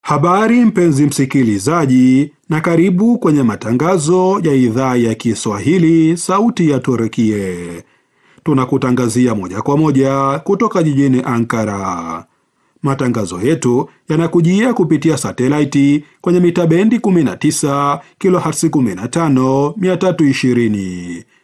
Habari mpenzi msikilizaji, na karibu kwenye matangazo ya idhaa ya Kiswahili sauti ya Turkie. Tunakutangazia moja kwa moja kutoka jijini Ankara. Matangazo yetu yanakujia kupitia satelaiti kwenye mita bendi 19 kilohertz 15 320.